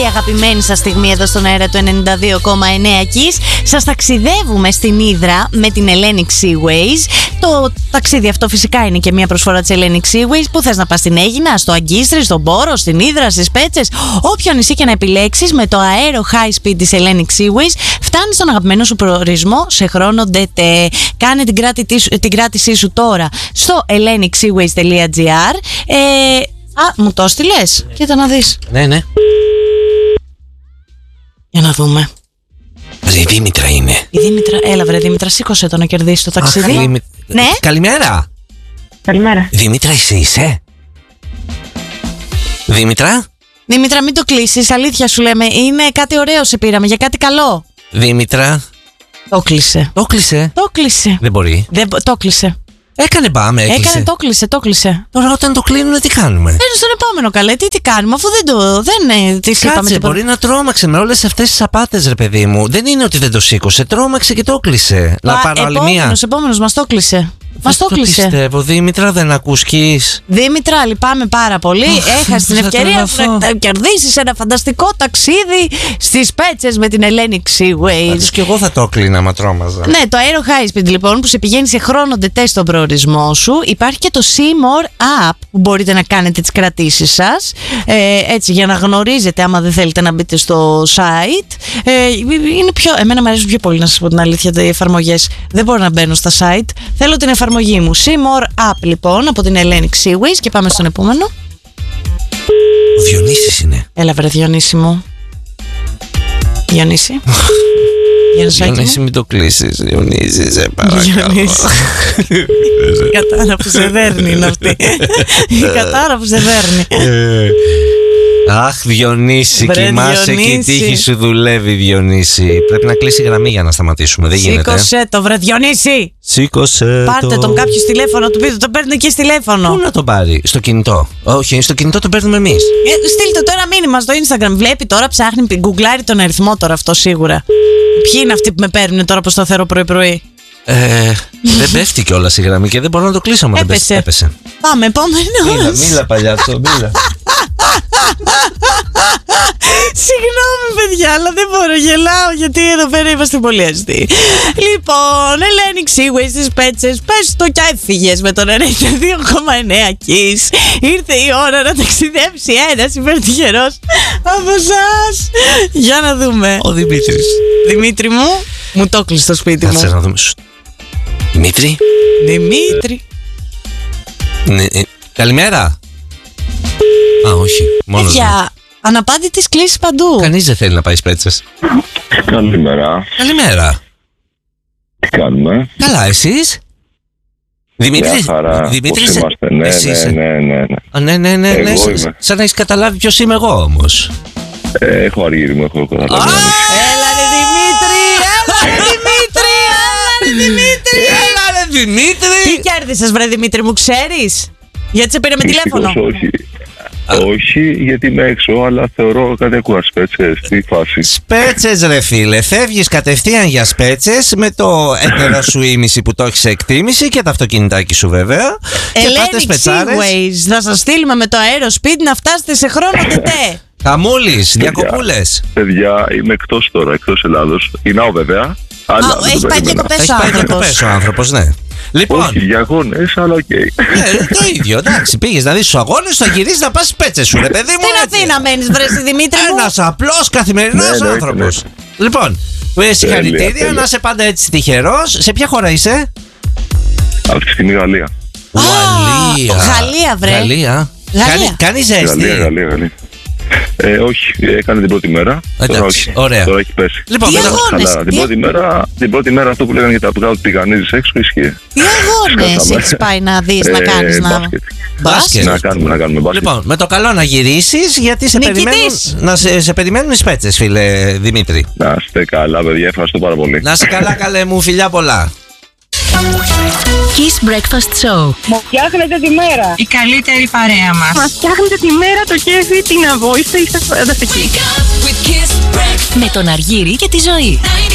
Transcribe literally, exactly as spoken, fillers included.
αγαπημένη σας στιγμή εδώ στον αέρα του ενενήντα δύο κόμμα εννέα Kiss. Σας ταξιδεύουμε στην Ύδρα με την Hellenic Seaways. Το ταξίδι αυτό φυσικά είναι και μια προσφορά της Hellenic Seaways. Πού θες να πας, στην Αίγινα, στο Αγκίστρι, στον Πόρο, στην Ύδρα, στις Πέτσες? Όποιο νησί και να επιλέξεις, με το αέρο high speed της Hellenic Seaways φτάνεις στον αγαπημένο σου προορισμό σε χρόνο ντετέ. Κάνε την, κράτη, την κράτησή σου τώρα στο hellenic seaways τελεία gr. ε, Α, μου το έστειλες? Κοίτα να δεις. Ναι, ναι. Για να δούμε. Η Δήμητρα είναι. Η Δήμητρα, έλα βρε Δήμητρα, σήκωσε το να κερδίσει το ταξίδι. Αχ, Δήμη... Ναι. Καλημέρα. Καλημέρα. Δήμητρα, εσύ είσαι? Δήμητρα. Δήμητρα, μην το κλείσεις, αλήθεια σου λέμε. Είναι κάτι ωραίο σε πήραμε, για κάτι καλό. Δήμητρα. Το κλείσε. Το κλείσε. Το κλείσε. Δεν μπορεί. Δεν, το κλείσε. Έκανε πάμε, έκλεισε. Έκανε, το κλείσε, το κλείσε. Τώρα όταν το κλείνουμε τι κάνουμε? Παίρνει στον επόμενο, καλέ. Τι, τι κάνουμε, αφού δεν το. Δεν τη είπαμε. Κάτσε, μπορεί να τρόμαξε με όλες αυτές τις απάτες, ρε παιδί μου. Δεν είναι ότι δεν το σήκωσε. Τρόμαξε και το κλείσε. Να πάρω άλλη μία. Επόμενος, επόμενος, μας το κλείσε. Μας το κλείσε. Πιστεύω, Δήμητρα, δεν ακούσκεις. Δήμητρα, λυπάμαι πάρα πολύ. Έχασε την ευκαιρία να κερδίσεις ένα φανταστικό ταξίδι στις Πέτσες με την Hellenic Seaways. Πάντως και εγώ θα το κλείνα, μα τρόμαζα. Ναι, το αέρο high speed λοιπόν που σε πηγαίνει σε χρόνο ντετέ στον προορισμό σου. Υπάρχει και το Seymour App που μπορείτε να κάνετε τις κρατήσεις σας. Ε, έτσι, για να γνωρίζετε, άμα δεν θέλετε να μπείτε στο site. Ε, είναι πιο, εμένα μου αρέσουν πιο πολύ, να σας πω την αλήθεια, οι εφαρμογές. Δεν μπορώ να μπαίνω στα site. Θέλω την εφαρμογή μου. Seymour App λοιπόν από την Hellenic Seaways. Και πάμε στον επόμενο. Ο Διονύσης είναι. Έλα βρε Διονύση μου. Διονύση. Διονύση, μην το κλείσεις. Διονύση, σε παρακαλώ. Η κατάρα που σε δέρνει είναι αυτή. Η κατάρα που σε δέρνει. Αχ, Διονύση, Βρε, κοιμάσαι και η τύχη σου δουλεύει, Διονύση. Πρέπει να κλείσει η γραμμή για να σταματήσουμε. Δεν γίνεται. Σήκωσε το, βρε Διονύση. Σήκωσε. Πάρτε το. τον κάποιο τηλέφωνο, του πείτε, τον παίρνει εκεί τηλέφωνο. Πού να τον πάρει, στο κινητό? Όχι, στο κινητό τον παίρνουμε εμείς. Ε, στείλτε το ένα μήνυμα στο Instagram. Βλέπει τώρα, ψάχνει, γκουγκλάρει τον αριθμό τώρα αυτό σίγουρα. Ποιοι είναι αυτοί που με παίρνουν τώρα από σταθερό πρωί-πρωί? Ε, δεν πέφτει κιόλας η γραμμή και δεν μπορώ να το κλείσω. Μα Έπεσε. δεν έπεσε. Πάμε, επόμενο. Μίλα, μίλα παλιάτσο, μίλα. Συγγνώμη παιδιά, αλλά δεν μπορώ, γελάω γιατί εδώ πέρα είμαστε πολύ αστεί. Λοιπόν, Hellenic Seaways στις Πέτσες, πες το κι έφυγες με τον ενενήντα δύο κόμμα εννέα Kiss. Ήρθε η ώρα να ταξιδέψει ένας υπερτυχερός από εσάς. Για να δούμε. Ο Δημήτρης. Δημήτρη μου, μου το κλείσει στο σπίτι μου. Κάτσε να δούμε. Δημήτρη. Δημήτρη. Ναι, ε, καλημέρα. Α, όχι. Μόνο. Παιδιά, αναπάντητες κλήσεις παντού. Κανείς δεν θέλει να πάει Πέτσες. Καλημέρα. Καλημέρα. Τι κάνουμε? Καλά, εσείς? Δημήτρη, Μια χαρά. Δημήτρη, Πώς είμαστε? Ναι, εσύ ναι, είσαι. ναι, ναι, ναι. Α, ναι, ναι, ναι, ναι. Εγώ Σαν- είμαι. Σαν να έχεις καταλάβει ποιος είμαι εγώ όμως. Ε, έχω αργύρι μου, έχω καταλάβει. Έλα ρε Δημήτρη, έλα ρε Δημήτρη, έλα ρε Δημήτρη. Έλα ρε Δημήτρη! Τι κέρδισες βρε Δημήτρη μου, ξέρεις? Γιατί σε πήρε με τηλέφωνο. Όχι. Όχι, γιατί είμαι έξω, αλλά θεωρώ κάτι ακούω Σπέτσες. Τι φάση? Σπέτσες ρε φίλε, φεύγεις κατευθείαν για Σπέτσες με το έντερα σου ήμιση που το έχεις σε εκτίμηση και το αυτοκινητάκι σου βέβαια. Και πάτε Hellenic Σπετσάρες. Seaways, θα σας στείλουμε με το αέρο speed να φτάσετε σε χρόνο τετέ. Χαμούλης, διακοπούλες. Παιδιά, είμαι εκτός τώρα, εκτός Ελλάδος. Γυρνάω βέβαια. Αλλά Α, δεν το έχει πάει περίμενα. διακοπές Έχει ο πάει άνθρωπος. διακοπές ο άνθρωπος, ναι. Λοιπόν, Όχι, για αγώνες, αλλά οκ. ναι, το ίδιο, εντάξει, πήγες να δεις τους αγώνες, θα γυρίσεις να πας Σπέτσες σου, ρε παιδί μου. Στην έτσι. Αθήνα μένεις βρε εσύ, Δημήτρη μου. Ένας απλός καθημερινός Ναι, ναι, άνθρωπος. Λοιπόν, ε, συγχαρητήρια, τέλεια. να είσαι πάντα έτσι τυχερός. Σε ποια χώρα είσαι? Αυτή τη στιγμή Γαλλία. Α, Γαλλία, βρε. Γαλλία. Γαλλία. Κάνει, κάνει Γαλλία, ζέστη. Γαλλία, Γαλλία. Ε, όχι, έκανε την πρώτη μέρα. Τώρα Εντάξει, όχι. ωραία. Τώρα έχει πέσει. Λοιπόν, Τι μετά- αγώνες, Καλά, την τι- πρώτη, μέρα, την πρώτη μέρα αυτό που λέγανε για τα αυγά ότι πηγανίζεις έξω ισχύει. Τι αγώνες Σκάσαμε. έχεις πάει να δεις, να Ε, κάνεις να... μπάσκετ. Μπάσκετ. Να κάνουμε, να κάνουμε μπάσκετ. Λοιπόν, με το καλό να γυρίσεις, γιατί σε Νικητής. περιμένουν, να σε, σε περιμένουν οι Σπέτσες, φίλε Δημήτρη. Να είστε καλά, παιδιά, ευχαριστώ πάρα πολύ. Να είσαι καλά, καλέ μου, φιλιά πολλά. Kiss Breakfast Show. Μου φτιάχνετε τη μέρα. Η καλύτερη παρέα μας. Μας φτιάχνετε τη μέρα, το κέφι, την αβόηστε, είστε φανταστικοί. Με τον Αργύρη και τη Ζωή.